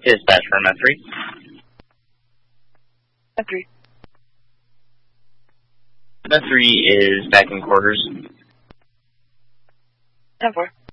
Dispatch from F3. F3. F3 is back in quarters. 10-4.